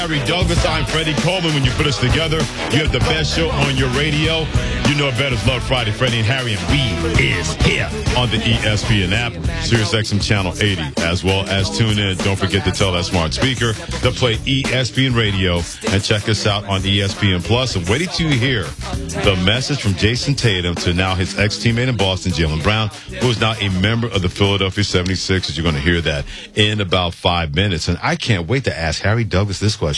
Harry Douglas, I'm Freddie Coleman. When you put us together, you have the best show on your radio. You know it better as Love Friday. Freddie and Harry, and we is here on the ESPN app, SiriusXM Channel 80, as well as tune in. Don't forget to tell that smart speaker to play ESPN Radio and check us out on ESPN Plus. I'm waiting to hear the message from Jason Tatum to now his ex-teammate in Boston, Jaylen Brown, who is now a member of the Philadelphia 76ers. You're going to hear that in about 5 minutes. And I can't wait to ask Harry Douglas this question.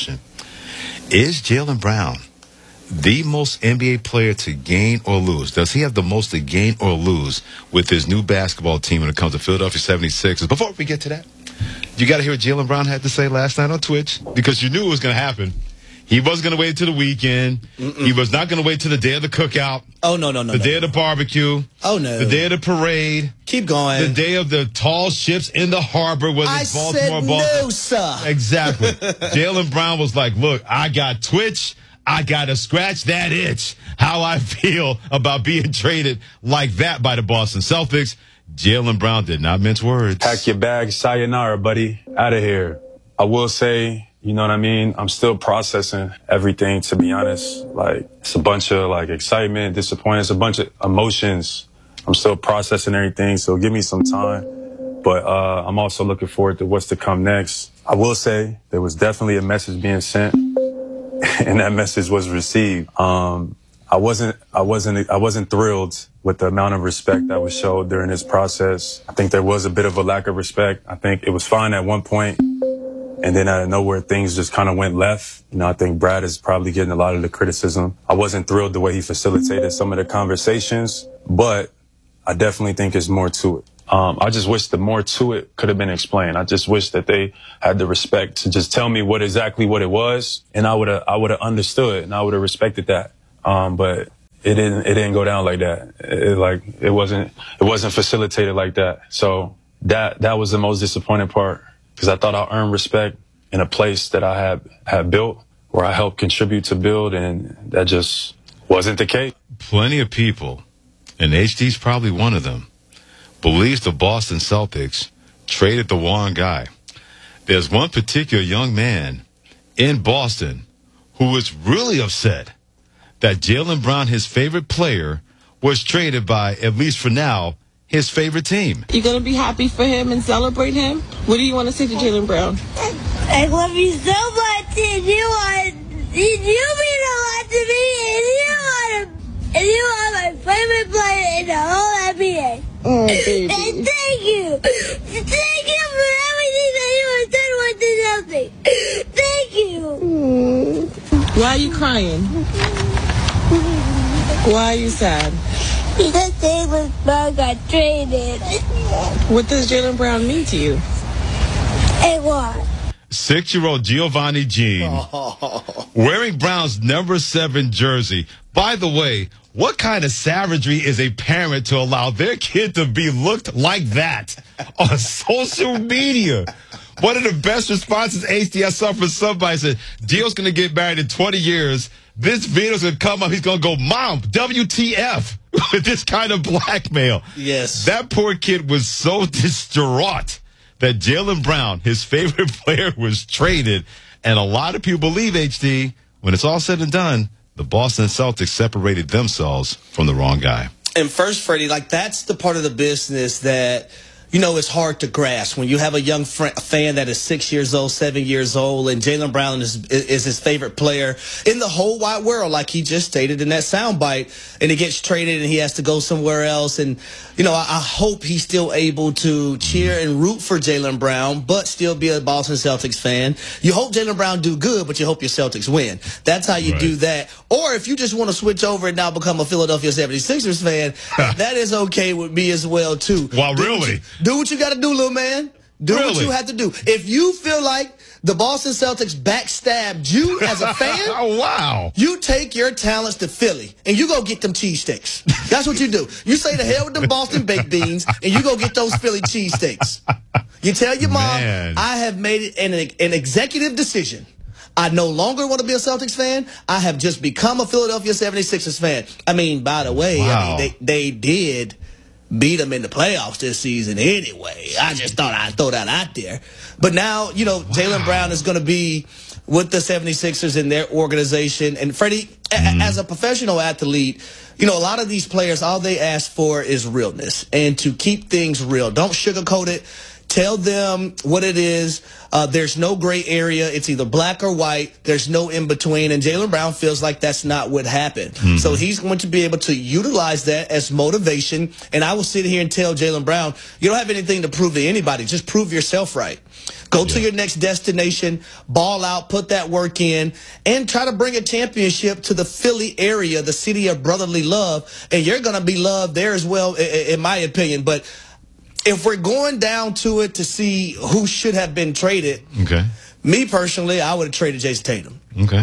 Is Jaylen Brown the most NBA player to gain or lose? Does he have the most to gain or lose with his new basketball team when it comes to Philadelphia 76ers? Before we get to that, you got to hear what Jaylen Brown had to say last night on Twitch, because you knew it was going to happen. He wasn't going to wait until the weekend. He was not going to wait till the day of the cookout. Oh, no. The day of the barbecue. Oh, no. The day of the parade. Keep going. The day of the tall ships in the harbor. Whether it's Baltimore, no, sir. Exactly. Jaylen Brown was like, look, I got Twitch. I got to scratch that itch. How I feel about being traded like that by the Boston Celtics. Jaylen Brown did not mince words. Pack your bags. Sayonara, buddy. Out of here. I will say, you know what I mean? I'm still processing everything, to be honest. Like, it's a bunch of, like, excitement, disappointment. It's a bunch of emotions. I'm still processing everything, so give me some time. But I'm also looking forward to what's to come next. I will say there was definitely a message being sent, and that message was received. I wasn't thrilled with the amount of respect that was showed during this process. I think there was a bit of a lack of respect. I think it was fine at one point. And then out of nowhere, things just kind of went left. You know, I think Brad is probably getting a lot of the criticism. I wasn't thrilled the way he facilitated some of the conversations, but I definitely think there's more to it. I just wish the more to it could have been explained. I just wish that they had the respect to just tell me exactly what it was, and I would have understood and I would have respected that. But it didn't go down like that. It wasn't facilitated like that. So that was the most disappointing part, because I thought I earned respect in a place that I had built, where I helped contribute to build, and that just wasn't the case. Plenty of people, and HD's probably one of them, believes the Boston Celtics traded the wrong guy. There's one particular young man in Boston who was really upset that Jaylen Brown, his favorite player, was traded by, at least for now, his favorite team. You going to be happy for him and celebrate him? What do you want to say to Jaylen Brown? I love you so much, and you mean a lot to me, and you are my favorite player in the whole NBA. Oh, baby. And thank you. Thank you for everything that you have done with the Celtics. Thank you. Why are you crying? Why are you sad? Because Jaylen Brown got traded. What does Jaylen Brown mean to you? A lot. 6-year-old Giovanni Jean wearing Brown's number 7 jersey. By the way, what kind of savagery is a parent to allow their kid to be looked like that on social media? One of the best responses HD I saw from somebody said, Gio's going to get married in 20 years. This video's going to come up. He's going to go, Mom, WTF, with this kind of blackmail. Yes. That poor kid was so distraught that Jaylen Brown, his favorite player, was traded. And a lot of people believe, HD, when it's all said and done, the Boston Celtics separated themselves from the wrong guy. And first, Freddie, that's the part of the business that, it's hard to grasp. When you have a young fan that is 6 years old, 7 years old, and Jaylen Brown is his favorite player in the whole wide world, like he just stated in that soundbite, and he gets traded and he has to go somewhere else. And, I hope he's still able to cheer and root for Jaylen Brown, but still be a Boston Celtics fan. You hope Jaylen Brown do good, but you hope your Celtics win. That's how you do that. Or if you just want to switch over and now become a Philadelphia 76ers fan, that is okay with me as well, too. Well, really? Do what you got to do, little man. Do really? What you have to do. If you feel like the Boston Celtics backstabbed you as a fan, oh, wow. You take your talents to Philly and you go get them cheese sticks. That's what you do. You say the hell with them Boston baked beans and you go get those Philly cheese sticks. You tell your mom, I have made it an executive decision. I no longer want to be a Celtics fan. I have just become a Philadelphia 76ers fan. I mean, by the way, they did beat them in the playoffs this season anyway. I just thought I'd throw that out there. But now, Jaylen Brown is going to be with the 76ers and their organization. And Freddie, as a professional athlete, you know, a lot of these players, all they ask for is realness and to keep things real. Don't sugarcoat it. Tell them what it is. There's no gray area. It's either black or white. There's no in between. And Jaylen Brown feels like that's not what happened. So he's going to be able to utilize that as motivation. And I will sit here and tell Jaylen Brown, you don't have anything to prove to anybody. Just prove yourself right. Go to your next destination, ball out, put that work in, and try to bring a championship to the Philly area, the city of brotherly love. And you're going to be loved there as well, in my opinion. But if we're going down to it to see who should have been traded, me personally, I would have traded Jason Tatum.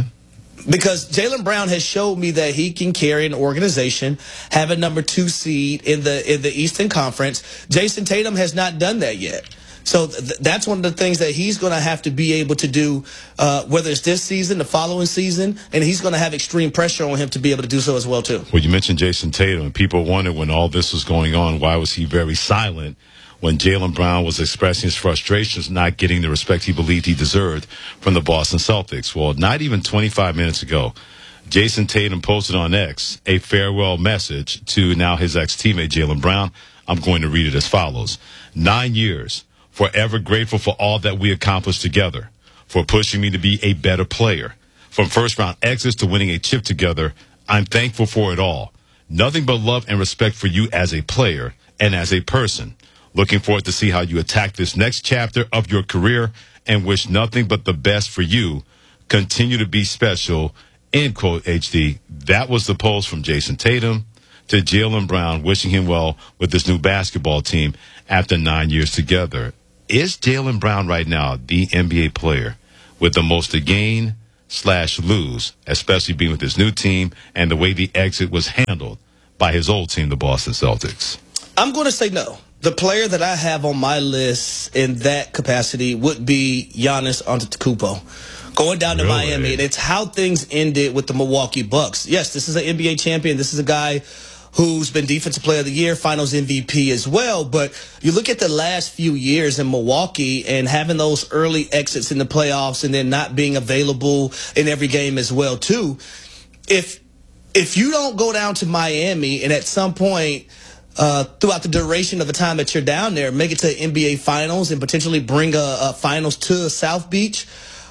Because Jaylen Brown has showed me that he can carry an organization, have a number 2 seed in the Eastern Conference. Jason Tatum has not done that yet. So that's one of the things that he's going to have to be able to do, whether it's this season, the following season, and he's going to have extreme pressure on him to be able to do so as well, too. Well, you mentioned Jason Tatum, and people wondered when all this was going on, why was he very silent when Jaylen Brown was expressing his frustrations not getting the respect he believed he deserved from the Boston Celtics? Well, not even 25 minutes ago, Jason Tatum posted on X a farewell message to now his ex-teammate Jaylen Brown. I'm going to read it as follows. 9 years. Forever grateful for all that we accomplished together, for pushing me to be a better player. From first-round exits to winning a chip together, I'm thankful for it all. Nothing but love and respect for you as a player and as a person. Looking forward to see how you attack this next chapter of your career and wish nothing but the best for you. Continue to be special, end quote, HD. That was the post from Jason Tatum to Jaylen Brown, wishing him well with this new basketball team after 9 years together. Is Jaylen Brown right now the NBA player with the most to gain / lose, especially being with his new team and the way the exit was handled by his old team, the Boston Celtics? I'm going to say no. The player that I have on my list in that capacity would be Giannis Antetokounmpo. Going down to Miami, and it's how things ended with the Milwaukee Bucks. Yes, this is an NBA champion. This is a guy who's been Defensive Player of the Year, Finals MVP as well. But you look at the last few years in Milwaukee and having those early exits in the playoffs and then not being available in every game as well, too. If you don't go down to Miami and at some point throughout the duration of the time that you're down there, make it to NBA Finals and potentially bring a Finals to South Beach,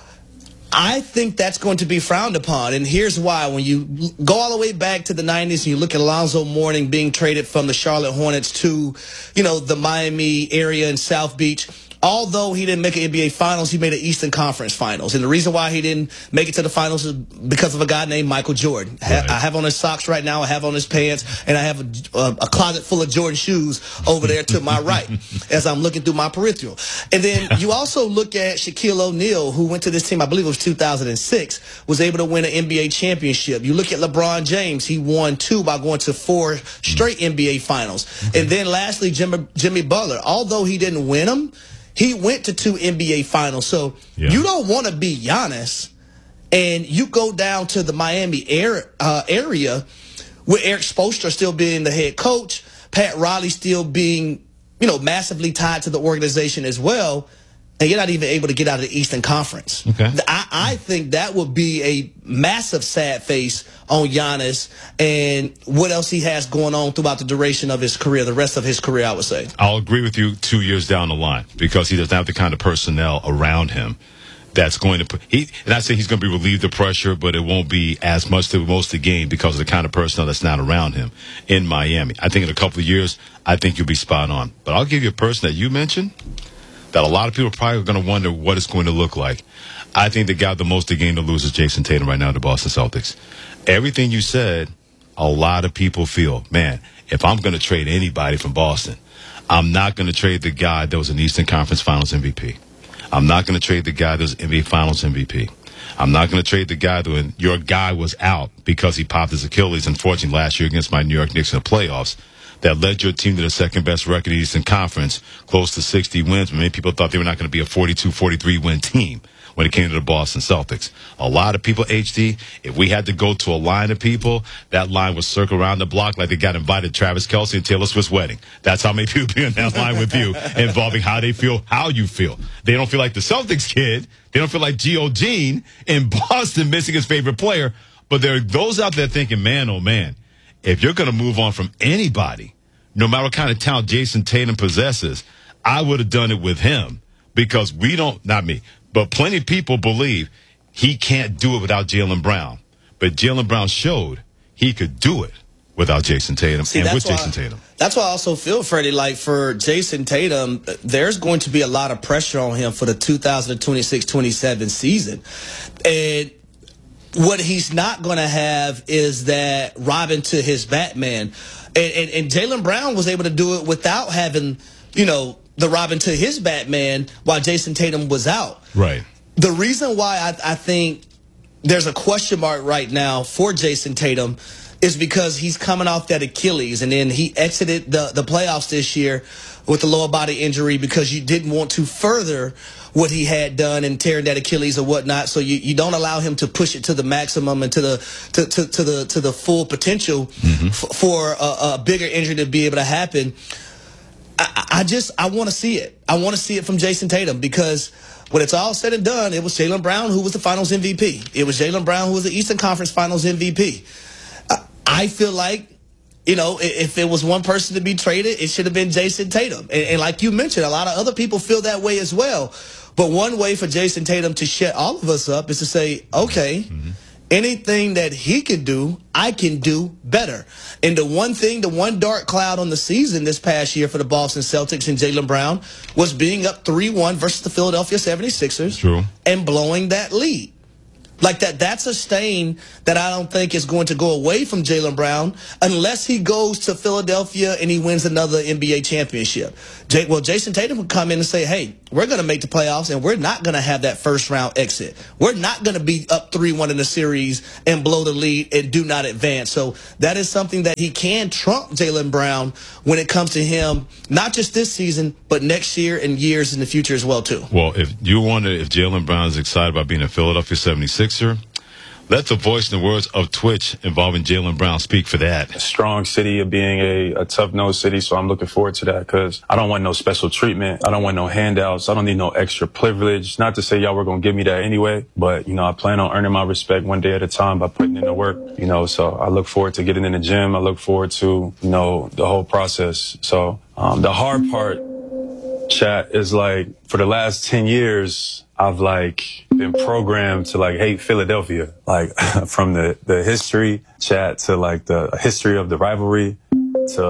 I think that's going to be frowned upon. And here's why. When you go all the way back to the 90s and you look at Alonzo Mourning being traded from the Charlotte Hornets to, you know, the Miami area in South Beach, although he didn't make an NBA Finals, he made an Eastern Conference Finals. And the reason why he didn't make it to the Finals is because of a guy named Michael Jordan. Right. I have on his socks right now. I have on his pants. And I have a closet full of Jordan shoes over there to my right as I'm looking through my peripheral. And then you also look at Shaquille O'Neal, who went to this team, I believe it was 2006, was able to win an NBA championship. You look at LeBron James. He won 2 by going to 4 straight NBA Finals. And then lastly, Jimmy Butler. Although he didn't win them, he went to 2 NBA Finals. So you don't want to be Giannis and you go down to the Miami area with Eric Spoelstra still being the head coach, Pat Riley still being, you know, massively tied to the organization as well, and you're not even able to get out of the Eastern Conference. I think that would be a massive sad face on Giannis and what else he has going on throughout the duration of his career, the rest of his career, I would say. I'll agree with you 2 years down the line because he doesn't have the kind of personnel around him that's going to put – and I say he's going to be relieved of pressure, but it won't be as much to most of the game because of the kind of personnel that's not around him in Miami. I think in a couple of years, I think you'll be spot on. But I'll give you a person that you mentioned that a lot of people are probably going to wonder what it's going to look like. I think the guy with the most to gain to lose is Jason Tatum right now, the Boston Celtics. Everything you said, a lot of people feel, man, if I'm going to trade anybody from Boston, I'm not going to trade the guy that was an Eastern Conference Finals MVP. I'm not going to trade the guy that was NBA Finals MVP. I'm not going to trade the guy that when your guy was out because he popped his Achilles, unfortunately, last year against my New York Knicks in the playoffs, that led your team to the second best record in the Eastern Conference, close to 60 wins. Many people thought they were not going to be a 42-43 win team when it came to the Boston Celtics. A lot of people, HD, if we had to go to a line of people, that line would circle around the block like they got invited to Travis Kelce and Taylor Swift's wedding. That's how many people be in that line with you, involving how they feel, how you feel. They don't feel like the Celtics kid. They don't feel like Gio Gene in Boston missing his favorite player. But there are those out there thinking, man, oh man, if you're going to move on from anybody, no matter what kind of talent Jason Tatum possesses, I would have done it with him, because we don't, not me, but plenty of people believe he can't do it without Jaylen Brown. But Jaylen Brown showed he could do it without Jason Tatum and with Jason Tatum. That's why I also feel, Freddie, like for Jason Tatum, there's going to be a lot of pressure on him for the 2026-27 season. And what he's not going to have is that Robin to his Batman. And Jaylen Brown was able to do it without having, you know, the Robin to his Batman while Jason Tatum was out. Right. The reason why I think there's a question mark right now for Jason Tatum is because he's coming off that Achilles, and then he exited the playoffs this year with a lower body injury because you didn't want to further what he had done and tearing that Achilles or whatnot. So you don't allow him to push it to the maximum and to the full potential for a bigger injury to be able to happen. I want to see it. I want to see it from Jason Tatum, because when it's all said and done, it was Jaylen Brown who was the Finals MVP. It was Jaylen Brown who was the Eastern Conference Finals MVP. I feel like, you know, if it was one person to be traded, it should have been Jason Tatum. And like you mentioned, a lot of other people feel that way as well. But one way for Jason Tatum to shut all of us up is to say, okay, anything that he can do, I can do better. And the one dark cloud on the season this past year for the Boston Celtics and Jaylen Brown was being up 3-1 versus the Philadelphia 76ers. True. And blowing that lead. Like that's a stain that I don't think is going to go away from Jaylen Brown unless he goes to Philadelphia and he wins another NBA championship. Jason Tatum would come in and say, hey, we're going to make the playoffs and we're not going to have that first round exit. We're not going to be up 3-1 in the series and blow the lead and do not advance. So that is something that he can trump Jaylen Brown when it comes to him, not just this season, but next year and years in the future as well, too. Well, if you wonder if Jaylen Brown is excited about being a Philadelphia 76er, let the voice and the words of Twitch involving Jaylen Brown speak for that. A strong city of being a tough-nosed city, so I'm looking forward to that, because I don't want no special treatment. I don't want no handouts. I don't need no extra privilege. Not to say y'all were going to give me that anyway, but, you know, I plan on earning my respect one day at a time by putting in the work, you know, so I look forward to getting in the gym. I look forward to, you know, the whole process. So the hard part, chat, is like for the last 10 years, I've like been programmed to like hate Philadelphia, like from the history chat to like the history of the rivalry to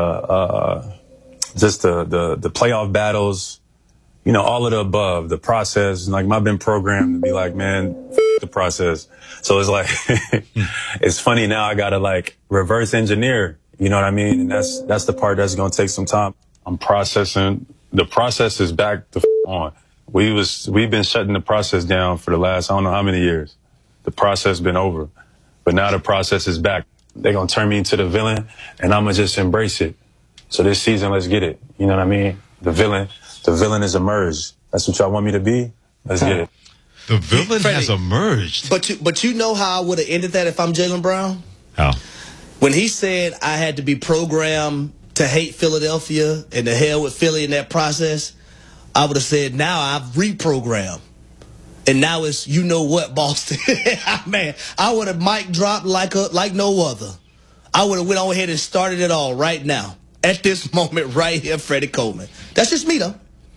the just the playoff battles, you know, all of the above, the process. Like I've been programmed to be like, man, the process. So it's like it's funny now I gotta like reverse engineer, you know what I mean? And that's the part that's gonna take some time. I'm processing. The process is back to on. We've been shutting the process down for the last, I don't know how many years. The process been over, but now the process is back. They're going to turn me into the villain and I'm going to just embrace it. So this season, let's get it. You know what I mean? The villain has emerged. That's what y'all want me to be? Let's get it. The villain has emerged. But you know how I would have ended that if I'm Jaylen Brown? How? When he said I had to be programmed to hate Philadelphia and to hell with Philly in that process, I would have said, now I've reprogrammed. And now it's, you know what, Boston. Man, I would have mic dropped like no other. I would have went on ahead and started it all right now. At this moment right here, Freddie Coleman. That's just me, though.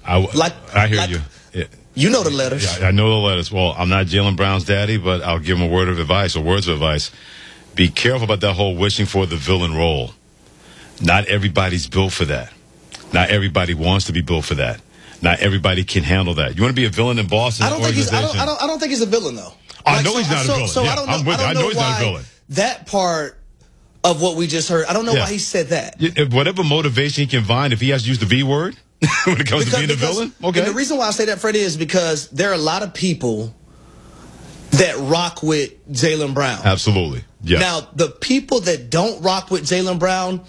I hear you. Yeah. You know the letters. Yeah, I know the letters. Well, I'm not Jaylen Brown's daddy, but I'll give him a word of advice or words of advice. Be careful about that whole wishing for the villain role. Not everybody's built for that. Not everybody wants to be built for that. Not everybody can handle that. You want to be a villain in Boston? I don't think he's a villain, though. I know he's not a villain. So yeah, I don't know. I'm with you. I know he's not a villain. That part of what we just heard, I don't know why he said that. Whatever motivation he can find, if he has to use the V word when it comes to being a villain, okay. And the reason why I say that, Freddie, is because there are a lot of people that rock with Jaylen Brown. Absolutely. Yeah. Now, the people that don't rock with Jaylen Brown,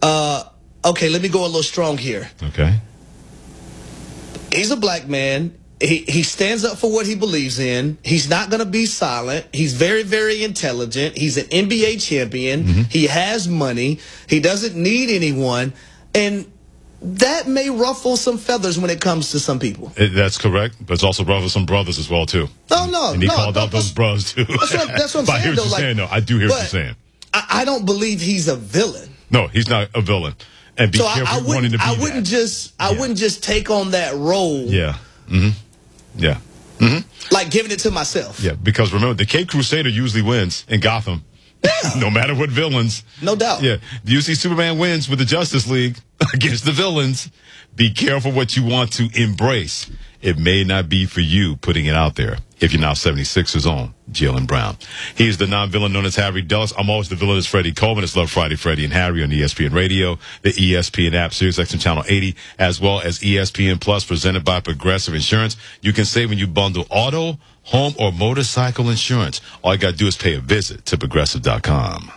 okay, let me go a little strong here. Okay. He's a black man. He stands up for what he believes in. He's not going to be silent. He's very, very intelligent. He's an NBA champion. He has money. He doesn't need anyone. And that may ruffle some feathers when it comes to some people. That's correct, but it's also ruffled some brothers as well, too. No. And he called out those brothers, too. That's what I'm saying, I hear what you're saying, though. I do hear what you're saying. I don't believe he's a villain. No, he's not a villain. And be careful wanting to be I wouldn't just take on that role. Yeah. Yeah. Like giving it to myself. Yeah, because remember, the Cape Crusader usually wins in Gotham. Yeah. No matter what villains. No doubt. Yeah. Usually Superman wins with the Justice League against the villains. Be careful what you want to embrace. It may not be for you putting it out there. If you're now 76ers own Jaylen Brown. He's the non-villain known as Harry Dulles. I'm always the villain as Freddie Coleman. It's Love Friday, Freddie and Harry on ESPN Radio, the ESPN app, SiriusXM Channel 80, as well as ESPN Plus, presented by Progressive Insurance. You can save when you bundle auto, home, or motorcycle insurance. All you got to do is pay a visit to Progressive.com.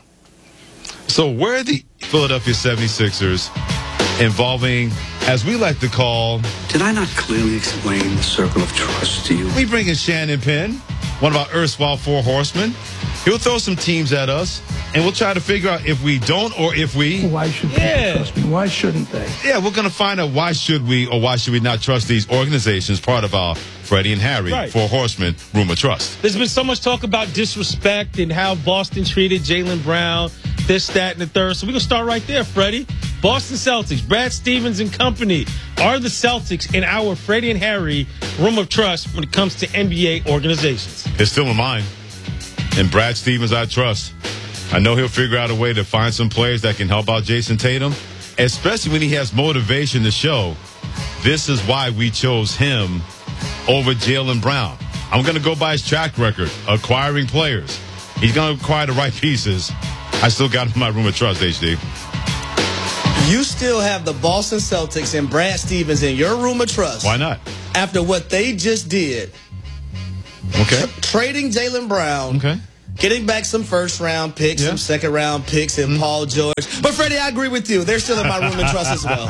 So where are the Philadelphia 76ers involving, as we like to call... Did I not clearly explain the circle of trust to you? We bring in Shannon Penn, one of our erstwhile four horsemen. He'll throw some teams at us, and we'll try to figure out if we don't or if we... Why should people trust me? Why shouldn't they? Yeah, we're going to find out why should we or why should we not trust these organizations, part of our Freddie and Harry, Four Horsemen, Room of Trust. There's been so much talk about disrespect and how Boston treated Jaylen Brown, this, that, and the third. So we're going to start right there, Freddie. Boston Celtics, Brad Stevens and company are the Celtics in our Freddie and Harry Room of Trust when it comes to NBA organizations. It's still in mine. And Brad Stevens, I trust. I know he'll figure out a way to find some players that can help out Jason Tatum, especially when he has motivation to show. This is why we chose him over Jaylen Brown. I'm going to go by his track record, acquiring players. He's going to acquire the right pieces. I still got him in my Room of Trust, HD. You still have the Boston Celtics and Brad Stevens in your Room of Trust. Why not? After what they just did. Okay. Trading Jaylen Brown. Okay. Getting back some first-round picks, some second-round picks, and Paul George. But, Freddie, I agree with you. They're still in my Room of Trust as well.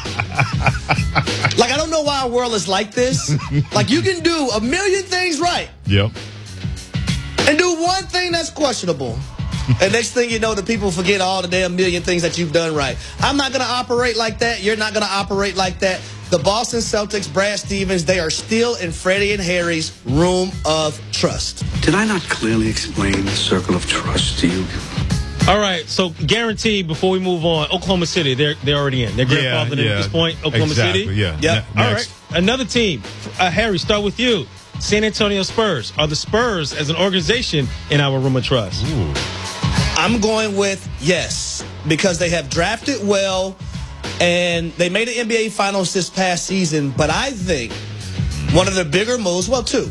Like, I don't know why our world is like this. Like, you can do a million things right. Yep. And do one thing that's questionable. And next thing you know, the people forget all the damn million things that you've done right. I'm not going to operate like that. You're not going to operate like that. The Boston Celtics, Brad Stevens, they are still in Freddie and Harry's Room of Trust. Did I not clearly explain the circle of trust to you? All right, so guaranteed before we move on, Oklahoma City, they're already in. They're grandfathered in at this point, Oklahoma City. Yeah. Yep. All right, another team. Harry, start with you. San Antonio Spurs. Are the Spurs as an organization in our Room of Trust? Ooh. I'm going with yes, because they have drafted well, and they made the NBA Finals this past season. But I think one of the bigger moves, well, two,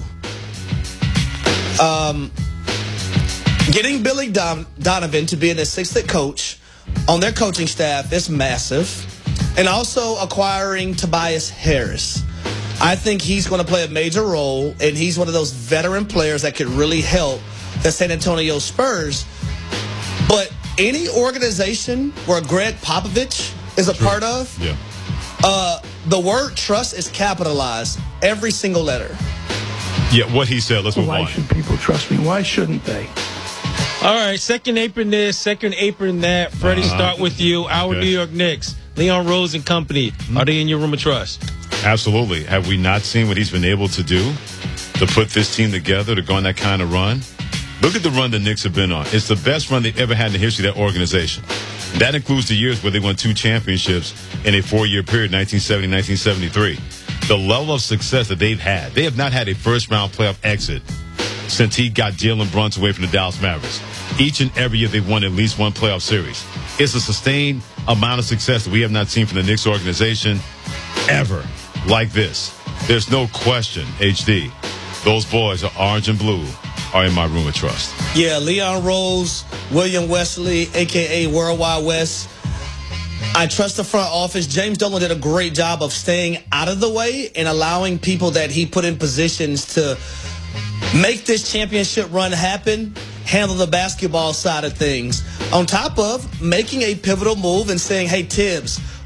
getting Billy Donovan to be an assistant coach on their coaching staff is massive, and also acquiring Tobias Harris. I think he's going to play a major role, and he's one of those veteran players that could really help the San Antonio Spurs. But any organization where Greg Popovich is a part of, the word trust is capitalized, every single letter. Yeah, what he said. Let's move on. Why should people trust me? Why shouldn't they? All right, second apron this, second apron that. Freddie, start with you. Our New York Knicks, Leon Rose and company. Are they in your Room of Trust? Absolutely. Have we not seen what he's been able to do to put this team together, to go on that kind of run? Look at the run the Knicks have been on. It's the best run they've ever had in the history of that organization. That includes the years where they won 2 championships in a 4-year period, 1970, 1973. The level of success that they've had. They have not had a first-round playoff exit since he got Jalen Brunson away from the Dallas Mavericks. Each and every year they've won at least one playoff series. It's a sustained amount of success that we have not seen from the Knicks organization ever like this. There's no question, HD. Those boys are orange and blue. Are in my Room of Trust. Yeah, Leon Rose, William Wesley, a.k.a. Worldwide West. I trust the front office. James Dolan did a great job of staying out of the way and allowing people that he put in positions to make this championship run happen, handle the basketball side of things. On top of making a pivotal move and saying, hey, Tibbs,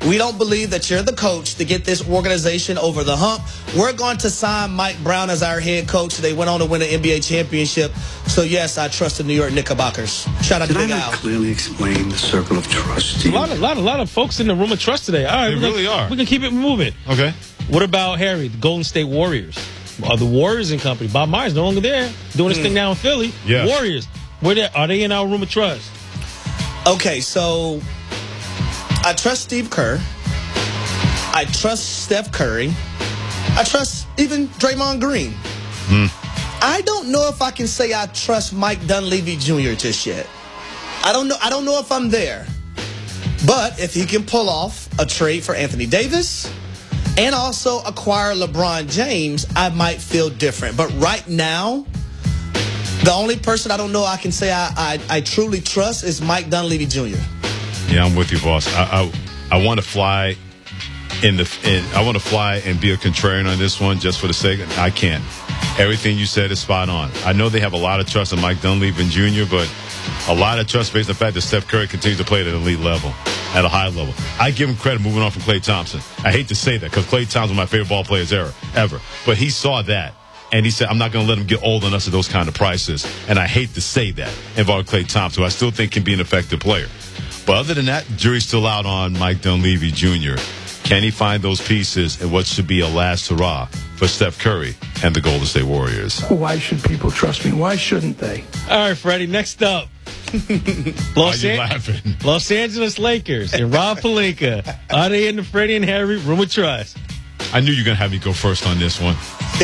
We don't believe that you're the coach to get this organization over the hump. We're going to sign Mike Brown as our head coach. They went on to win an NBA championship. So, yes, I trust the New York Knickerbockers. Shout out to Big Al. Did I clearly explain the circle of trust to you? A lot of folks in the room of trust today. All right, They really are. We can keep it moving. Okay. What about Harry, the Golden State Warriors? The Warriors and company. Bob Myers no longer there, doing his thing now in Philly. Yeah. Warriors, are they in our room of trust? Okay, so I trust Steve Kerr. I trust Steph Curry. I trust even Draymond Green. I don't know if I can say I trust Mike Dunleavy Jr. just yet. I don't know if I'm there. But if he can pull off a trade for Anthony Davis and also acquire LeBron James, I might feel different. But right now, the only person I don't know I can say I truly trust is Mike Dunleavy Jr. Yeah, I'm with you, boss. I want to fly I want to fly and be a contrarian on this one just for the sake of I can't. Everything you said is spot on. I know they have a lot of trust in Mike Dunleavy Jr., but a lot of trust based on the fact that Steph Curry continues to play at an elite level, at a high level. I give him credit moving on from Klay Thompson. I hate to say that because Klay Thompson was my favorite ball players ever. But he saw that. And he said, I'm not going to let him get old on us at those kind of prices. And I hate to say that involving Klay Thompson, who I still think can be an effective player. But other than that, jury's still out on Mike Dunleavy Jr. Can he find those pieces in what should be a last hurrah for Steph Curry and the Golden State Warriors? Why should people trust me? Why shouldn't they? All right, Freddie, next up. Why are you laughing? Los Angeles Lakers and Rob Pelinka. Are they in the Freddie and Harry room of trust? I knew you were going to have me go first on this one.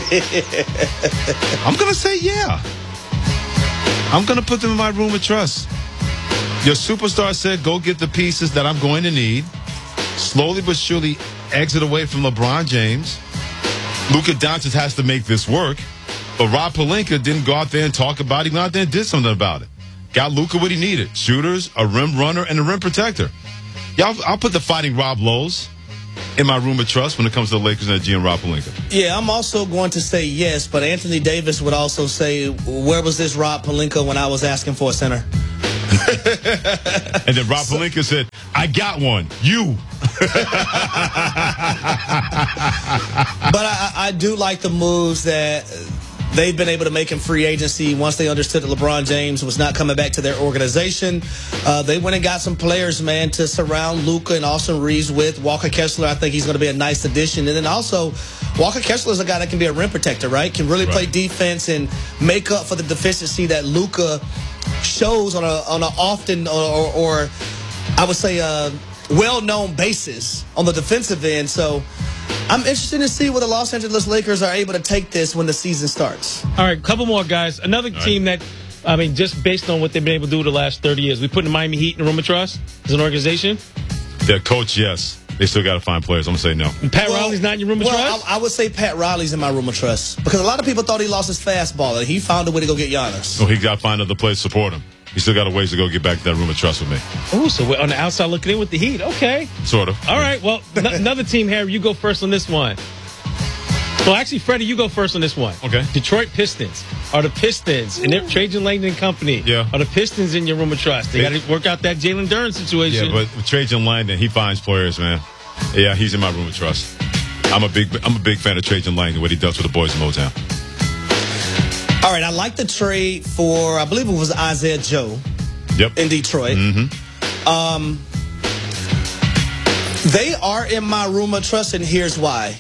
I'm going to say yeah. I'm going to put them in my room of trust. Your superstar said, go get the pieces that I'm going to need. Slowly but surely exit away from LeBron James. Luka Doncic has to make this work. But Rob Pelinka didn't go out there and talk about it. He went out there and did something about it. Got Luka what he needed. Shooters, a rim runner, and a rim protector. Yeah, I'll put the fighting Rob Lowe's in my room of trust when it comes to the Lakers and GM Rob Pelinka. Yeah, I'm also going to say yes, but Anthony Davis would also say, where was this Rob Pelinka when I was asking for a center? And then Rob Pelinka said, I got one. You. But I do like the moves that they've been able to make in free agency once they understood that LeBron James was not coming back to their organization. They went and got some players, man, to surround Luka and Austin Reeves with. Walker Kessler, I think he's going to be a nice addition. And then also, Walker Kessler is a guy that can be a rim protector, right? Can really play defense and make up for the deficiency that Luka shows on a often or I would say a well-known basis on the defensive end. So I'm interested to see where the Los Angeles Lakers are able to take this when the season starts. All right, couple more guys. Another team that, I mean, just based on what they've been able to do the last 30 years, we put the Miami Heat in the room of trust as an organization? Their coach, yes. They still got to find players. I'm going to say no. And Pat Riley's not in your room of trust? I would say Pat Riley's in my room of trust. Because a lot of people thought he lost his fastball, and he found a way to go get Giannis. So he got to find other players to support him. He still got a ways to go get back to that room of trust with me. Oh, so we're on the outside looking in with the Heat. Okay. Sort of. All right, well, another team, Harry, you go first on this one. Well, actually, Freddie, you go first on this one. Okay. Detroit Pistons. Are the Pistons, and they're Trajan Langdon and company, are the Pistons in your room of trust? They got to work out that Jalen Duren situation. Yeah, but with Trajan Langdon, he finds players, man. Yeah, he's in my room of trust. I'm a big fan of Trajan Langdon, what he does with the boys in Motown. All right, I like the trade for, I believe it was Isaiah Joe in Detroit. Mm-hmm. They are in my room of trust, and here's why.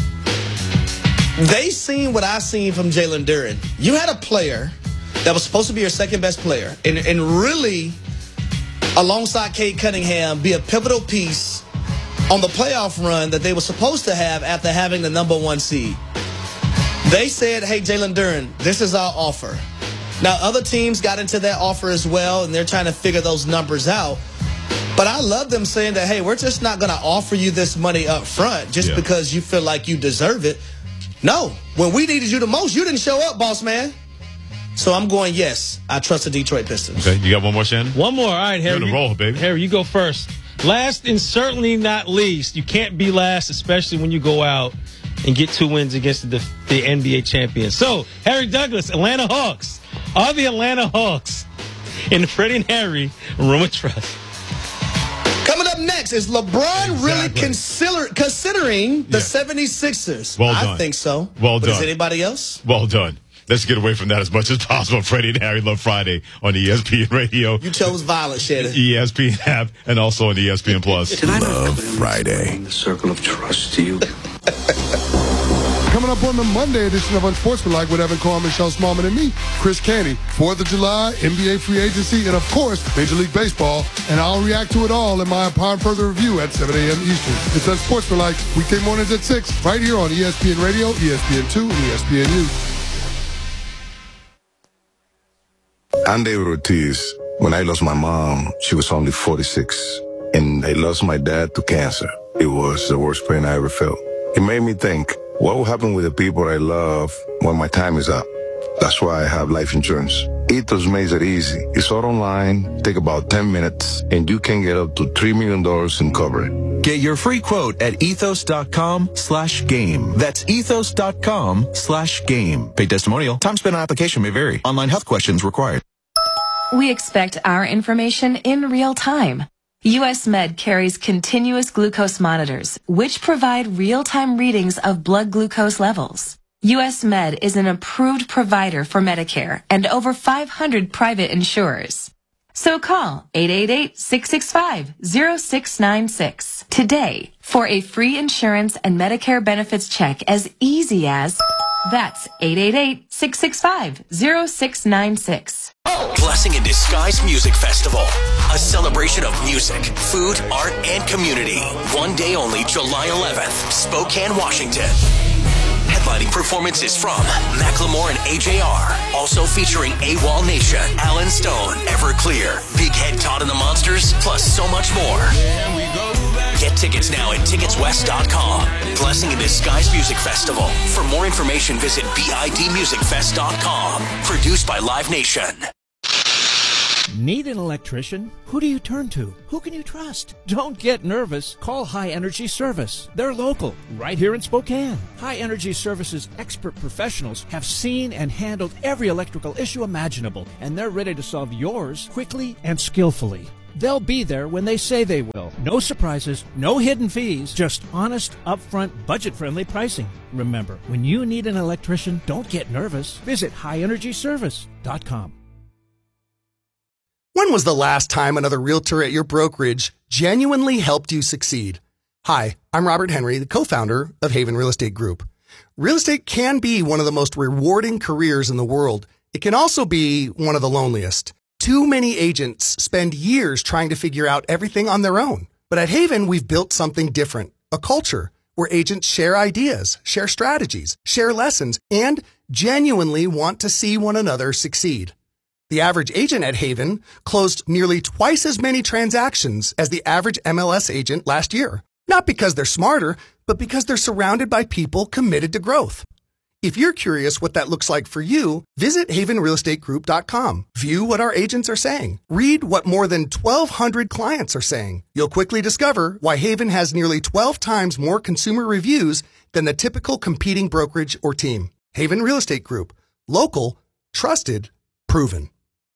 They seen what I seen from Jalen Duren. You had a player that was supposed to be your second best player and really, alongside Cade Cunningham, be a pivotal piece on the playoff run that they were supposed to have after having the #1 seed. They said, hey, Jalen Duren, this is our offer. Now, other teams got into that offer as well, and they're trying to figure those numbers out. But I love them saying that, hey, we're just not going to offer you this money up front just because you feel like you deserve it. No, when we needed you the most, you didn't show up, boss man. So I'm going, yes, I trust the Detroit Pistons. Okay, you got one more, Shannon? One more. All right, Harry. You're on the roll, baby. Harry, you go first. Last and certainly not least, you can't be last, especially when you go out and get 2 wins against the NBA champions. So, Harry Douglas, Atlanta Hawks. Are the Atlanta Hawks in the Freddie and Harry room of trust? Coming up next. Is LeBron really considering the 76ers? Well done. I think so. Well done. Is anybody else? Well done. Let's get away from that as much as possible. Freddie and Harry Love Friday on ESPN Radio. You chose violence, Shannon. ESPN app and also on ESPN Plus. Love Friday. The circle of trust to you. Coming up on the Monday edition of Unsportsmanlike with Evan Carr, Michelle Smallman, and me, Chris Canty. 4th of July, NBA free agency, and of course, Major League Baseball. And I'll react to it all in my upon further review at 7 a.m. Eastern. It's Unsportsmanlike, weekday mornings at 6, right here on ESPN Radio, ESPN2, and ESPNU. I'm David Ortiz. When I lost my mom, she was only 46. And I lost my dad to cancer. It was the worst pain I ever felt. It made me think, what will happen with the people I love when my time is up? That's why I have life insurance. Ethos makes it easy. It's all online, take about 10 minutes, and you can get up to $3 million in coverage. Get your free quote at ethos.com/game. That's ethos.com/game. Paid testimonial. Time spent on application may vary. Online health questions required. We expect our information in real time. U.S. Med carries continuous glucose monitors, which provide real-time readings of blood glucose levels. U.S. Med is an approved provider for Medicare and over 500 private insurers. So call 888-665-0696 today for a free insurance and Medicare benefits check as easy as... That's 888-665-0696. Blessing in Disguise Music Festival. A celebration of music, food, art, and community. One day only, July 11th, Spokane, Washington. Headlining performances from Macklemore and AJR. Also featuring AWOL Nation, Alan Stone, Everclear, Big Head Todd and the Monsters, plus so much more. Get tickets now at ticketswest.com. Blessing in Disguise Music Festival. For more information, visit bidmusicfest.com. Produced by Live Nation. Need an electrician? Who do you turn to? Who can you trust? Don't get nervous. Call High Energy Service. They're local, right here in Spokane. High Energy Service's expert professionals have seen and handled every electrical issue imaginable, and they're ready to solve yours quickly and skillfully. They'll be there when they say they will. No surprises, no hidden fees, just honest, upfront, budget-friendly pricing. Remember, when you need an electrician, don't get nervous. Visit highenergyservice.com. When was the last time another realtor at your brokerage genuinely helped you succeed? Hi, I'm Robert Henry, the co-founder of Haven Real Estate Group. Real estate can be one of the most rewarding careers in the world. It can also be one of the loneliest. Too many agents spend years trying to figure out everything on their own. But at Haven, we've built something different, a culture where agents share ideas, share strategies, share lessons, and genuinely want to see one another succeed. The average agent at Haven closed nearly twice as many transactions as the average MLS agent last year. Not because they're smarter, but because they're surrounded by people committed to growth. If you're curious what that looks like for you, visit havenrealestategroup.com. View what our agents are saying. Read what more than 1,200 clients are saying. You'll quickly discover why Haven has nearly 12 times more consumer reviews than the typical competing brokerage or team. Haven Real Estate Group. Local, trusted, proven.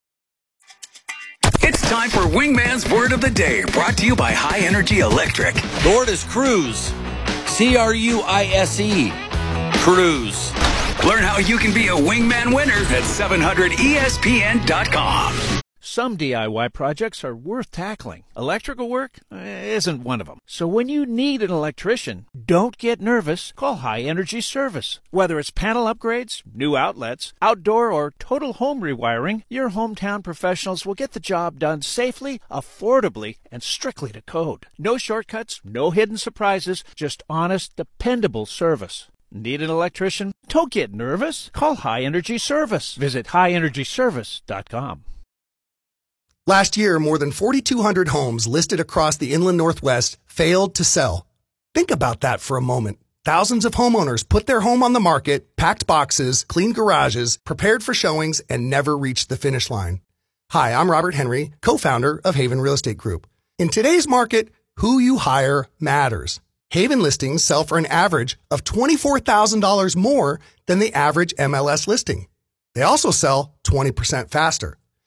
It's time for Wingman's Word of the Day, brought to you by High Energy Electric. The word is cruise. C-R-U-I-S-E. Cruise. Learn how you can be a Wingman winner at 700ESPN.com. Some DIY projects are worth tackling. Electrical work isn't one of them. So when you need an electrician, don't get nervous. Call High Energy Service. Whether it's panel upgrades, new outlets, outdoor or total home rewiring, your hometown professionals will get the job done safely, affordably, and strictly to code. No shortcuts, no hidden surprises, just honest, dependable service. Need an electrician? Don't get nervous. Call High Energy Service. Visit highenergyservice.com. Last year, more than 4,200 homes listed across the inland Northwest failed to sell. Think about that for a moment. Thousands of homeowners put their home on the market, packed boxes, cleaned garages, prepared for showings, and never reached the finish line. Hi, I'm Robert Henry, co-founder of Haven Real Estate Group. In today's market, who you hire matters. Haven listings sell for an average of $24,000 more than the average MLS listing. They also sell 20% faster.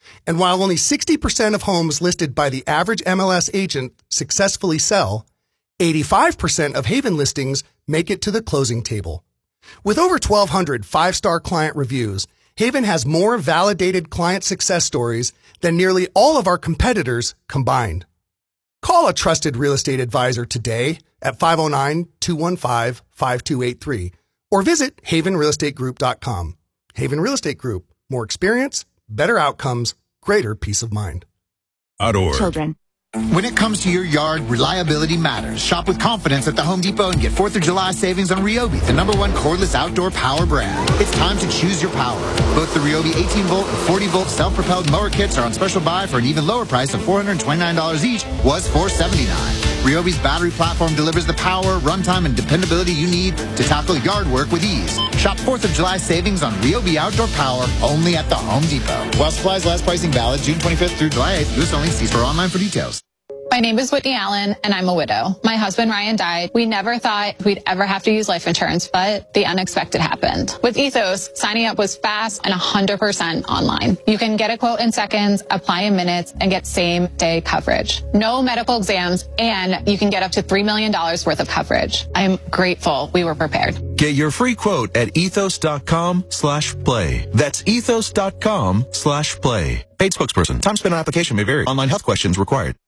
And while only 60% of homes listed by the average MLS agent successfully sell, 85% of Haven listings make it to the closing table. With over 1,200 five-star client reviews, Haven has more validated client success stories than nearly all of our competitors combined. Call a trusted real estate advisor today at 509-215-5283 or visit havenrealestategroup.com. Haven Real Estate Group. More experience, better outcomes, greater peace of mind. Children. When it comes to your yard, reliability matters. Shop with confidence at the Home Depot and get 4th of July savings on Ryobi, the #1 cordless outdoor power brand. It's time to choose your power. Both the Ryobi 18-volt and 40-volt self-propelled mower kits are on special buy for an even lower price of $429 each, was $479. Ryobi's battery platform delivers the power, runtime, and dependability you need to tackle yard work with ease. Shop 4th of July savings on Ryobi outdoor power only at the Home Depot. While supplies last, pricing valid June 25th through July 8th. U.S. only. See store online for details. My name is Whitney Allen, and I'm a widow. My husband, Ryan, died. We never thought we'd ever have to use life insurance, but the unexpected happened. With Ethos, signing up was fast and 100% online. You can get a quote in seconds, apply in minutes, and get same-day coverage. No medical exams, and you can get up to $3 million worth of coverage. I'm grateful we were prepared. Get your free quote at ethos.com/play. That's ethos.com/play. Paid spokesperson. Time spent on application may vary. Online health questions required.